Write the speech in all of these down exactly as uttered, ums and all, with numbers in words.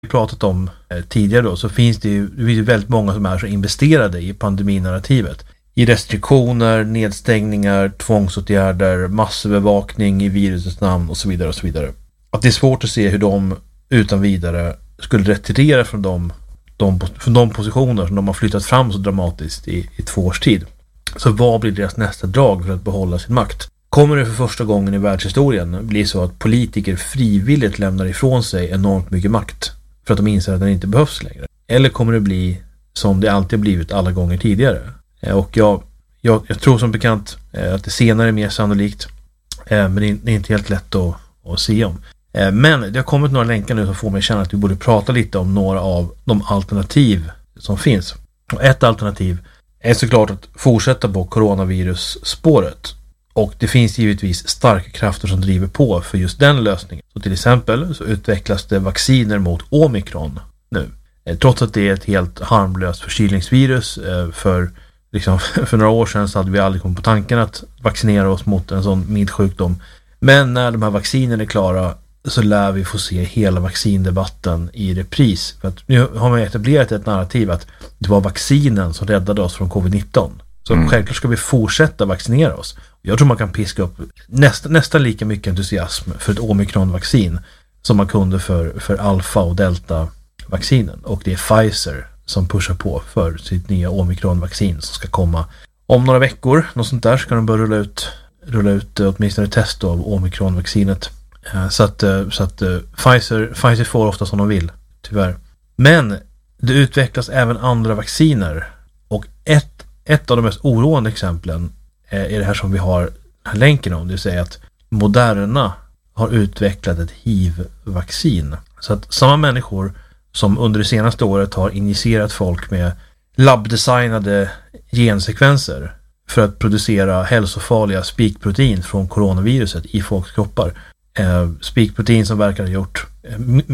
vi pratat om eh, tidigare då, så finns det ju, det finns ju väldigt många som är så investerade i pandeminarrativet. I restriktioner, nedstängningar, tvångsåtgärder, massövervakning i virusets namn och så vidare och så vidare. Att det är svårt att se hur de utan vidare skulle retirera från de, de, från de positioner som de har flyttat fram så dramatiskt i, i två års tid. Så vad blir deras nästa drag för att behålla sin makt? Kommer det för första gången i världshistorien bli så att politiker frivilligt lämnar ifrån sig enormt mycket makt för att de inser att den inte behövs längre? Eller kommer det bli som det alltid har blivit alla gånger tidigare? Och jag, jag, jag tror som bekant att det senare är mer sannolikt, men det är inte helt lätt att, att se om. Men det har kommit några länkar nu som får mig att känna att vi borde prata lite om några av de alternativ som finns. Och ett alternativ är såklart att fortsätta på coronavirus-spåret. Och det finns givetvis starka krafter som driver på för just den lösningen. Så till exempel så utvecklas det vacciner mot omikron nu. Trots att det är ett helt harmlöst förkylningsvirus. För, liksom, för några år sedan så hade vi aldrig kommit på tanken att vaccinera oss mot en sån mild sjukdom. Men när de här vaccinerna är klara så lär vi få se hela vaccindebatten i repris. För att nu har man etablerat ett narrativ att det var vaccinen som räddade oss från covid nitton. Så mm. självklart ska vi fortsätta vaccinera oss. Jag tror man kan piska upp nästa, nästan lika mycket entusiasm för ett omikronvaccin som man kunde för, för alfa- och delta-vaccinen. Och det är Pfizer som pushar på för sitt nya omikronvaccin som ska komma om några veckor. Något sånt där ska de börja rulla ut, rulla ut åtminstone test av omikronvaccinet. Så att, så att Pfizer, Pfizer får ofta som de vill, tyvärr. Men det utvecklas även andra vacciner. Och ett, ett av de mest oroande exemplen är det här som vi har här länken om. Det vill säga att Moderna har utvecklat ett H I V-vaccin. Så att samma människor som under det senaste året har injicerat folk med labbdesignade gensekvenser för att producera hälsofarliga spikprotein från coronaviruset i folks kroppar. Eh, spikprotein som verkar ha gjort eh, m-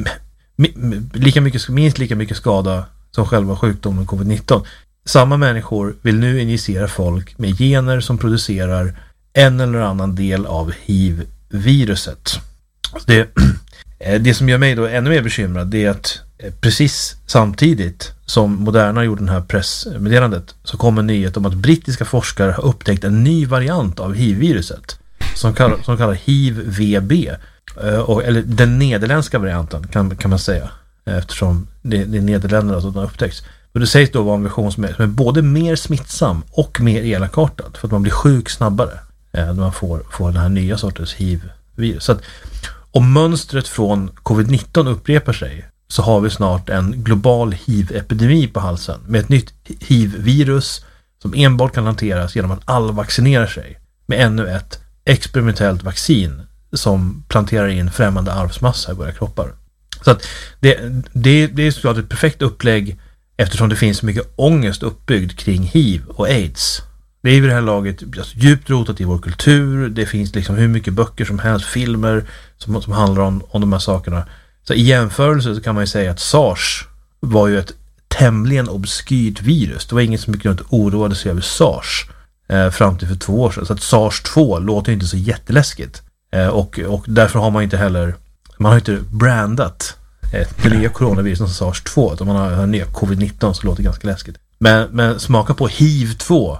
m- lika mycket, minst lika mycket skada som själva sjukdomen covid nitton. Samma människor vill nu injicera folk med gener som producerar en eller annan del av H I V-viruset. Det, det som gör mig då ännu mer bekymrad det är att precis samtidigt som Moderna gjorde den här pressmeddelandet så kom en nyhet om att brittiska forskare har upptäckt en ny variant av H I V-viruset som kallas, som kallas H I V B, eller den nederländska varianten kan, kan man säga, eftersom det, det är Nederländerna som har upptäckts. Och det sägs då vara en version som är, som är både mer smittsam och mer elakartad för att man blir sjuk snabbare när man får, får den här nya sortens H I V-virus. Så att om mönstret från covid nitton upprepar sig så har vi snart en global H I V-epidemi på halsen med ett nytt H I V-virus som enbart kan hanteras genom att alla vaccinerar sig med ännu ett experimentellt vaccin som planterar in främmande arvsmassa i våra kroppar. Så att det, det, det är såklart ett perfekt upplägg eftersom det finns så mycket ångest uppbyggd kring H I V och AIDS. Det är ju det här laget alltså, djupt rotat i vår kultur. Det finns liksom hur mycket böcker som helst, filmer som, som handlar om, om de här sakerna. Så i jämförelse så kan man ju säga att SARS var ju ett tämligen obskyrt virus. Det var ingen som mycket oroade sig över SARS eh, fram till för två år sedan. Så att SARS två låter inte så jätteläskigt. Eh, och, och därför har man inte heller, man har inte brandat ett nya coronavirus som SARS två. Utan man har en nya covid nitton som låter ganska läskigt. Men, men smaka på H I V två.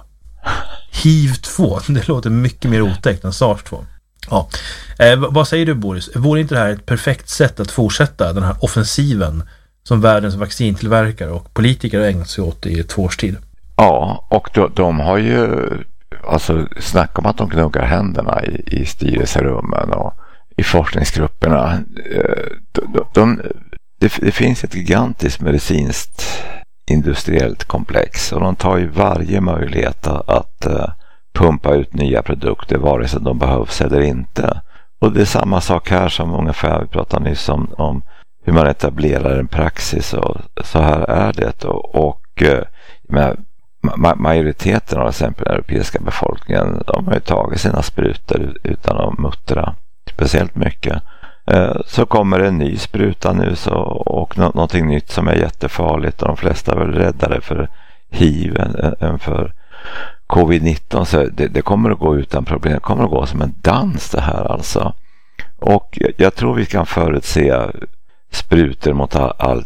H I V två, det låter mycket mer otäckt än SARS två. Ja. Eh, vad säger du Boris? Vore inte det här ett perfekt sätt att fortsätta den här offensiven som världens vaccintillverkare och politiker har ägnat sig åt i två års tid? Ja, och de, de har ju alltså snackat om att de gnuggar händerna i, i styrelserummen och i forskningsgrupperna. De, de, de, det, det finns ett gigantiskt medicinskt industriellt komplex och de tar ju varje möjlighet att, att uh, pumpa ut nya produkter vare sig de behövs eller inte. Och det är samma sak här som ungefär vi pratade nyss om, om hur man etablerar en praxis och så här är det. Och, och uh, med ma- majoriteten av till exempel den europeiska befolkningen, de har ju tagit sina sprutor utan att muttra speciellt mycket. Så kommer en ny spruta nu så, och nå- någonting nytt som är jättefarligt och de flesta är väl räddare för H I V än, än för covid nitton. Så det, det kommer att gå utan problem. Det kommer att gå som en dans det här alltså. Och jag, jag tror vi kan förutse sprutor mot allt